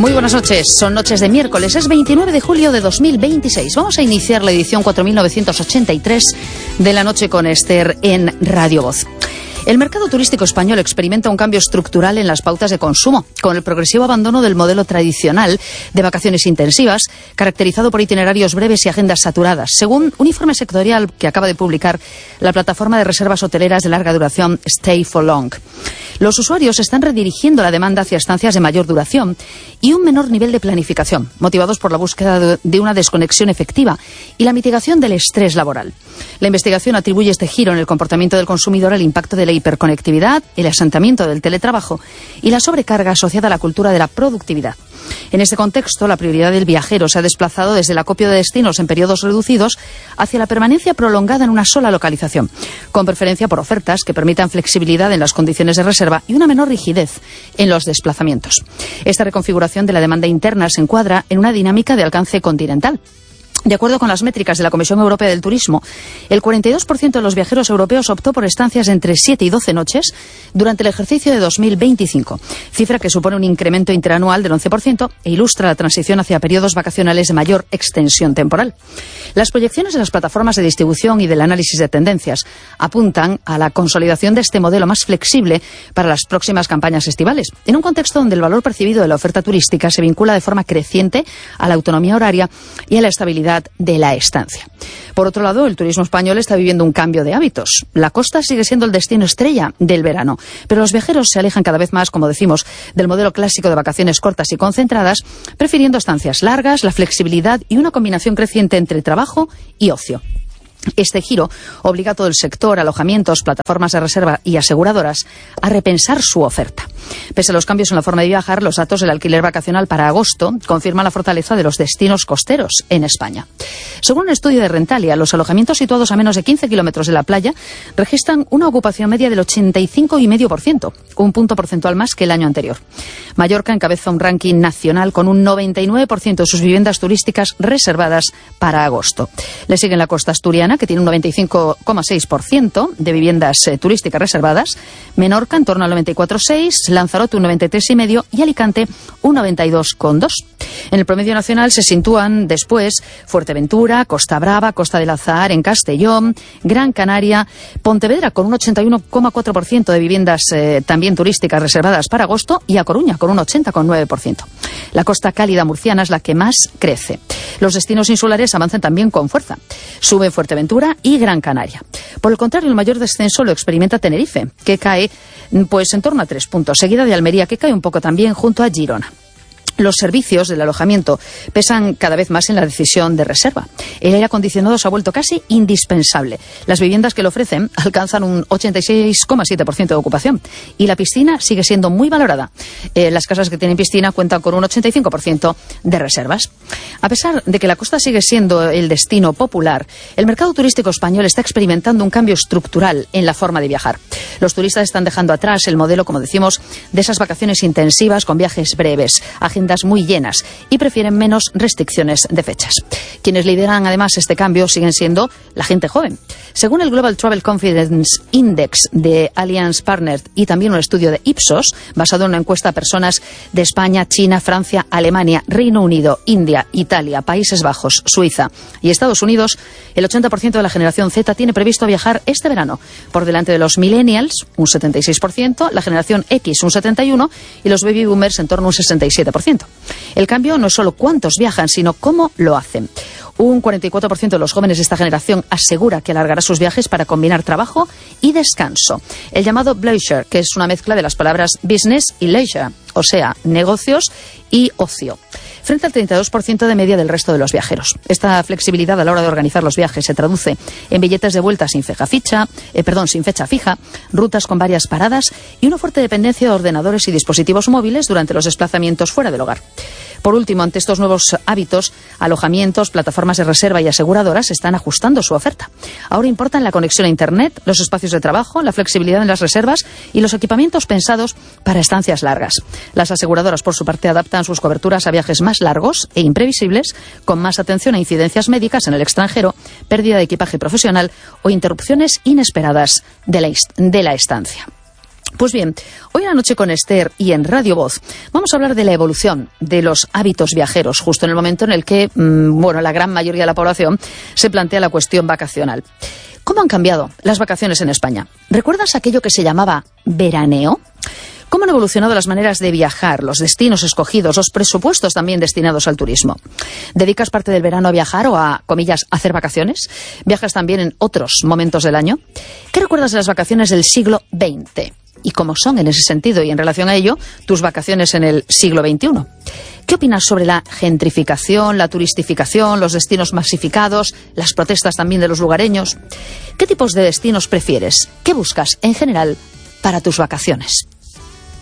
Muy buenas noches, son noches de miércoles, es 29 de julio de 2026. Vamos a iniciar la edición 4983 de la noche con Esther en Radio Voz. El mercado turístico español experimenta un cambio estructural en las pautas de consumo, con el progresivo abandono del modelo tradicional de vacaciones intensivas, caracterizado por itinerarios breves y agendas saturadas, según un informe sectorial que acaba de publicar la plataforma de reservas hoteleras de larga duración Stay for Long. Los usuarios están redirigiendo la demanda hacia estancias de mayor duración y un menor nivel de planificación, motivados por la búsqueda de una desconexión efectiva y la mitigación del estrés laboral. La investigación atribuye este giro en el comportamiento del consumidor al impacto de la hiperconectividad, el asentamiento del teletrabajo y la sobrecarga asociada a la cultura de la productividad. En este contexto, la prioridad del viajero se ha desplazado desde el acopio de destinos en periodos reducidos hacia la permanencia prolongada en una sola localización, con preferencia por ofertas que permitan flexibilidad en las condiciones de reserva y una menor rigidez en los desplazamientos. Esta reconfiguración de la demanda interna se encuadra en una dinámica de alcance continental. De acuerdo con las métricas de la Comisión Europea del Turismo, el 42% de los viajeros europeos optó por estancias entre 7 y 12 noches durante el ejercicio de 2025, cifra que supone un incremento interanual del 11% e ilustra la transición hacia periodos vacacionales de mayor extensión temporal. Las proyecciones de las plataformas de distribución y del análisis de tendencias apuntan a la consolidación de este modelo más flexible para las próximas campañas estivales, en un contexto donde el valor percibido de la oferta turística se vincula de forma creciente a la autonomía horaria y a la estabilidad de la estancia. Por otro lado, el turismo español está viviendo un cambio de hábitos. La costa sigue siendo el destino estrella del verano, pero los viajeros se alejan cada vez más, como decimos, del modelo clásico de vacaciones cortas y concentradas, prefiriendo estancias largas, la flexibilidad y una combinación creciente entre trabajo y ocio. Este giro obliga a todo el sector, alojamientos, plataformas de reserva y aseguradoras a repensar su oferta. Pese a los cambios en la forma de viajar, los datos del alquiler vacacional para agosto confirman la fortaleza de los destinos costeros en España. Según un estudio de Rentalia, los alojamientos situados a menos de 15 kilómetros de la playa registran una ocupación media del 85,5%, un punto porcentual más que el año anterior. Mallorca encabeza un ranking nacional con un 99% de sus viviendas turísticas reservadas para agosto. Le siguen la costa asturiana, que tiene un 95,6% de viviendas turísticas reservadas, Menorca en torno al 94,6%, Lanzarote un 93,5% y Alicante un 92,2%. En el promedio nacional se sitúan después Fuerteventura, Costa Brava, Costa del Azahar en Castellón, Gran Canaria, Pontevedra con un 81,4% de viviendas también turísticas reservadas para agosto y A Coruña con un 80,9%. La costa cálida murciana es la que más crece. Los destinos insulares avanzan también con fuerza. Sube Fuerteventura y Gran Canaria. Por el contrario, el mayor descenso lo experimenta Tenerife, que cae pues en torno a 3 puntos, seguida de Almería, que cae un poco también junto a Girona. Los servicios del alojamiento pesan cada vez más en la decisión de reserva. El aire acondicionado se ha vuelto casi indispensable. Las viviendas que lo ofrecen alcanzan un 86,7% de ocupación y la piscina sigue siendo muy valorada. Las casas que tienen piscina cuentan con un 85% de reservas. A pesar de que la costa sigue siendo el destino popular, el mercado turístico español está experimentando un cambio estructural en la forma de viajar. Los turistas están dejando atrás el modelo, como decimos, de esas vacaciones intensivas con viajes breves, agendas muy llenas y prefieren menos restricciones de fechas. Quienes lideran además este cambio siguen siendo la gente joven. Según el Global Travel Confidence Index de Allianz Partners y también un estudio de Ipsos, basado en una encuesta a personas de España, China, Francia, Alemania, Reino Unido, India, Italia, Países Bajos, Suiza y Estados Unidos, el 80% de la generación Z tiene previsto viajar este verano, por delante de los millennials, un 76%, la generación X, un 71%, y los baby boomers en torno a un 67%. El cambio no es solo cuántos viajan, sino cómo lo hacen. Un 44% de los jóvenes de esta generación asegura que alargará sus viajes para combinar trabajo y descanso. El llamado bleisure, que es una mezcla de las palabras business y leisure, o sea, negocios y ocio, frente al 32% de media del resto de los viajeros. Esta flexibilidad a la hora de organizar los viajes se traduce en billetes de vuelta sin fecha fija, rutas con varias paradas y una fuerte dependencia de ordenadores y dispositivos móviles durante los desplazamientos fuera del hogar. Por último, ante estos nuevos hábitos, alojamientos, plataformas de reserva y aseguradoras están ajustando su oferta. Ahora importan la conexión a Internet, los espacios de trabajo, la flexibilidad en las reservas y los equipamientos pensados para estancias largas. Las aseguradoras, por su parte, adaptan sus coberturas a viajes más largos e imprevisibles, con más atención a incidencias médicas en el extranjero, pérdida de equipaje profesional o interrupciones inesperadas de la estancia. Pues bien, hoy en La Noche con Esther y en Radio Voz vamos a hablar de la evolución de los hábitos viajeros, justo en el momento en el que, la gran mayoría de la población se plantea la cuestión vacacional. ¿Cómo han cambiado las vacaciones en España? ¿Recuerdas aquello que se llamaba veraneo? ¿Cómo han evolucionado las maneras de viajar, los destinos escogidos, los presupuestos también destinados al turismo? ¿Dedicas parte del verano a viajar o a, comillas, hacer vacaciones? ¿Viajas también en otros momentos del año? ¿Qué recuerdas de las vacaciones del siglo XX? ¿Y cómo son en ese sentido y en relación a ello tus vacaciones en el siglo XXI? ¿Qué opinas sobre la gentrificación, la turistificación, los destinos masificados, las protestas también de los lugareños? ¿Qué tipos de destinos prefieres? ¿Qué buscas en general para tus vacaciones?